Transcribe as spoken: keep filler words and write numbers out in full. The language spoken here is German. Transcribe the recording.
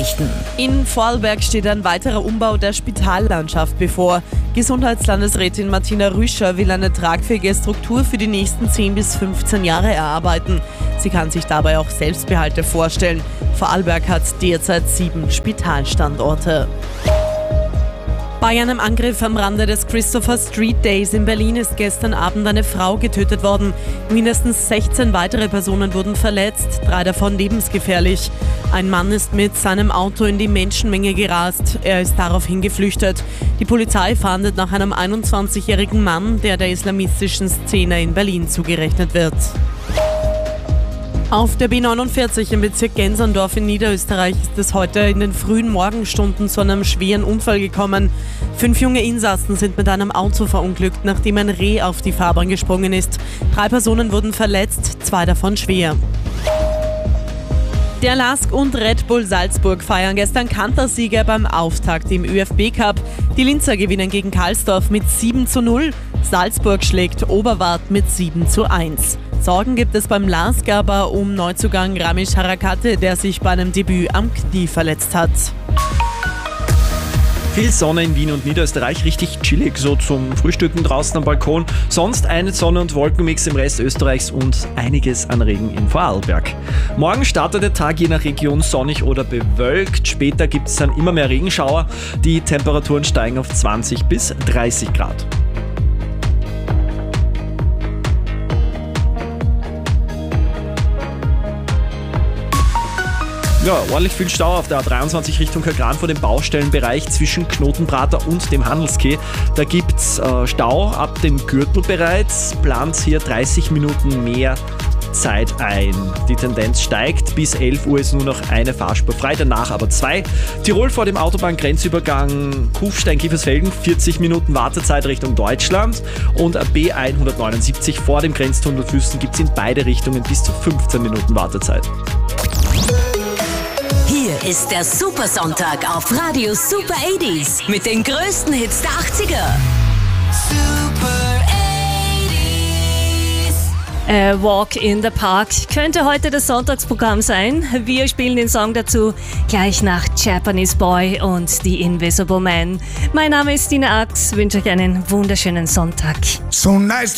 Nachrichten. In Vorarlberg steht ein weiterer Umbau der Spitallandschaft bevor. Gesundheitslandesrätin Martina Rüscher will eine tragfähige Struktur für die nächsten zehn bis fünfzehn Jahre erarbeiten. Sie kann sich dabei auch Selbstbehalte vorstellen. Vorarlberg hat derzeit sieben Spitalstandorte. Bei einem Angriff am Rande des Christopher Street Days in Berlin ist gestern Abend eine Frau getötet worden. Mindestens sechzehn weitere Personen wurden verletzt, drei davon lebensgefährlich. Ein Mann ist mit seinem Auto in die Menschenmenge gerast. Er ist daraufhin geflüchtet. Die Polizei fahndet nach einem einundzwanzigjährigen Mann, der der islamistischen Szene in Berlin zugerechnet wird. Auf der B neunundvierzig im Bezirk Genserndorf in Niederösterreich ist es heute in den frühen Morgenstunden zu einem schweren Unfall gekommen. Fünf junge Insassen sind mit einem Auto verunglückt, nachdem ein Reh auf die Fahrbahn gesprungen ist. Drei Personen wurden verletzt, zwei davon schwer. Der LASK und Red Bull Salzburg feiern gestern Kantersieger beim Auftakt im ÖFB Cup. Die Linzer gewinnen gegen Karlsdorf mit sieben zu null. Salzburg schlägt Oberwart mit sieben zu eins. Sorgen gibt es beim LASK aber um Neuzugang Ramesh Harakate, der sich bei einem Debüt am Knie verletzt hat. Viel Sonne in Wien und Niederösterreich, richtig chillig, so zum Frühstücken draußen am Balkon. Sonst eine Sonne- und Wolkenmix im Rest Österreichs und einiges an Regen in Vorarlberg. Morgen startet der Tag je nach Region sonnig oder bewölkt. Später gibt es dann immer mehr Regenschauer. Die Temperaturen steigen auf zwanzig bis dreißig Grad. Ja, ordentlich viel Stau auf der A dreiundzwanzig Richtung Kagran vor dem Baustellenbereich zwischen Knotenprater und dem Handelskeh. Da gibt's äh, Stau ab dem Gürtel bereits, plant hier dreißig Minuten mehr Zeit ein. Die Tendenz steigt, bis elf Uhr ist nur noch eine Fahrspur frei, danach aber zwei. Tirol vor dem Autobahngrenzübergang Kufstein-Kiefersfelden, vierzig Minuten Wartezeit Richtung Deutschland, und B hundertneunundsiebzig vor dem Grenztunnel Füssen gibt es in beide Richtungen bis zu fünfzehn Minuten Wartezeit. Hier ist der Supersonntag auf Radio Super achtziger mit den größten Hits der achtziger. Super achtziger. A Walk in the Park könnte heute das Sonntagsprogramm sein. Wir spielen den Song dazu gleich nach Japanese Boy und The Invisible Man. Mein Name ist Dina Ax, wünsche euch einen wunderschönen Sonntag. So nice.